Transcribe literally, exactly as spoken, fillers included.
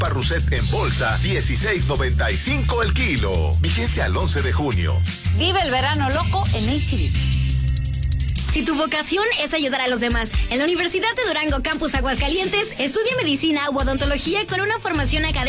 Parrucet en bolsa, dieciséis noventa y cinco el kilo. Vigencia al once de junio. Vive el verano loco en H D. Si tu vocación es ayudar a los demás, en la Universidad de Durango Campus Aguascalientes, estudia medicina u odontología con una formación académica